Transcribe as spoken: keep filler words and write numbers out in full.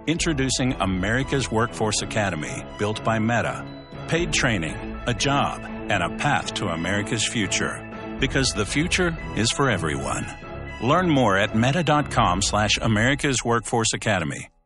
Introducing America's Workforce Academy, built by Meta. Paid training, a job, and a path to America's future. Because the future is for everyone. Learn more at meta.com slash America's Workforce Academy.